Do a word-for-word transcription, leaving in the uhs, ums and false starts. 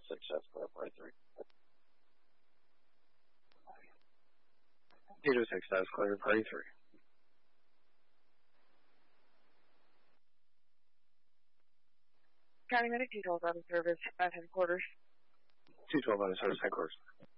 six, that's clear, party three. eight oh six, that's clear, party three. County Medic two twelve out of service at headquarters. two twelve out of service headquarters.